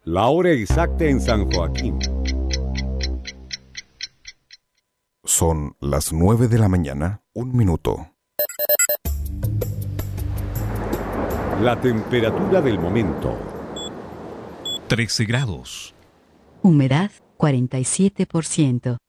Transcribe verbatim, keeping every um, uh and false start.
La hora exacta en San Joaquín. Son las nueve de la mañana, un minuto. La temperatura del momento. trece grados. Humedad cuarenta y siete por ciento.